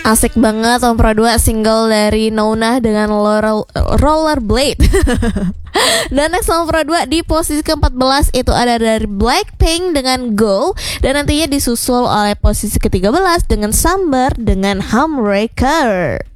Asik banget nomor 2 single dari Nona dengan Rollerblade. Dan next nomor 2 di posisi ke-14 itu ada dari Blackpink dengan Go. Dan nantinya disusul oleh posisi ke-13 dengan Sambar dengan Homewrecker.